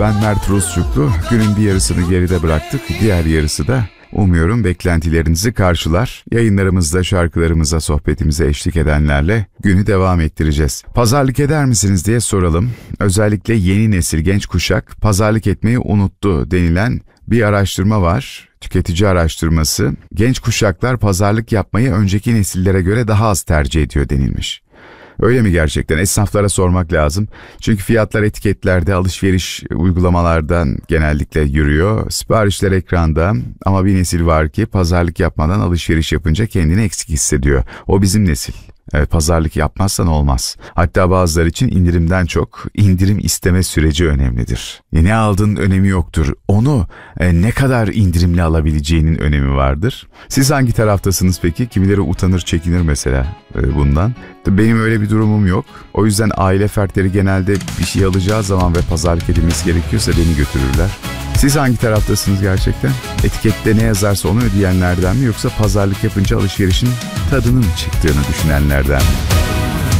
Ben Mert Rusçuklu. Günün bir yarısını geride bıraktık. Diğer yarısı da umuyorum beklentilerinizi karşılar. Yayınlarımızda şarkılarımıza, sohbetimize eşlik edenlerle günü devam ettireceğiz. Pazarlık eder misiniz diye soralım. Özellikle yeni nesil genç kuşak pazarlık etmeyi unuttu denilen bir araştırma var. Tüketici araştırması. Genç kuşaklar pazarlık yapmayı önceki nesillere göre daha az tercih ediyor denilmiş. Öyle mi gerçekten? Esnaflara sormak lazım. Çünkü fiyatlar etiketlerde, alışveriş uygulamalardan genellikle yürüyor. Siparişler ekranda ama bir nesil var ki pazarlık yapmadan alışveriş yapınca kendini eksik hissediyor. O bizim nesil. Evet, pazarlık yapmazsan olmaz. Hatta bazıları için indirimden çok indirim isteme süreci önemlidir. Ne aldığının önemi yoktur. Onu ne kadar indirimli alabileceğinin önemi vardır. Siz hangi taraftasınız peki? Kimileri utanır, çekinir mesela bundan. Benim öyle bir durumum yok. O yüzden aile fertleri genelde bir şey alacağı zaman ve pazarlık edilmesi gerekiyorsa beni götürürler. Siz hangi taraftasınız gerçekten? Etikette ne yazarsa onu ödeyenlerden mi, yoksa pazarlık yapınca alışverişin tadının çıktığını düşünenlerden mi?